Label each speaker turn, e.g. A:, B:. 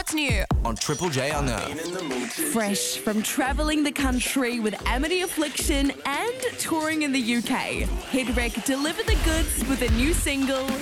A: What's new
B: on Triple J Unearthed.
C: Fresh from travelling the country with Amity Affliction and touring in the UK, Headwreck delivered the goods with a new single,